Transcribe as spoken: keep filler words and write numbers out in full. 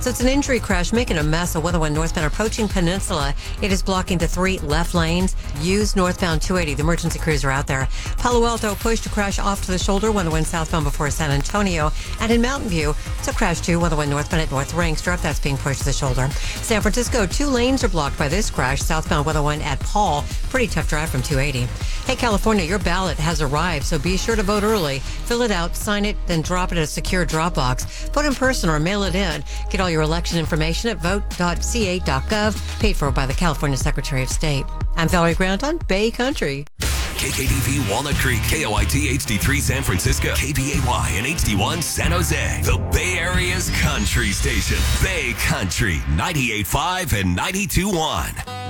So it's an injury crash making a mess of one oh one northbound approaching Peninsula. It is blocking the three left lanes. Use northbound two eighty. The emergency crews are out there. Palo Alto pushed a crash off to the shoulder, one oh one southbound before San Antonio. And in Mountain View, it's a crash too, one oh one northbound at North Rangstar. That's being pushed to the shoulder. San Francisco, two lanes are blocked by this crash. Southbound one oh one at Paul. Pretty tough drive from two eighty. Hey, California, your ballot has arrived, so be sure to vote early. Fill it out, sign it, then drop it at a secure drop box. Vote in person or mail it in. Get all your election information at vote dot c a dot gov, paid for by the California Secretary of State. I'm Valerie Grant on Bay Country. K K D V Walnut Creek, K O I T H D three San Francisco, K B A Y and H D one San Jose. The Bay Area's country station. Bay Country, ninety-eight point five and ninety-two point one.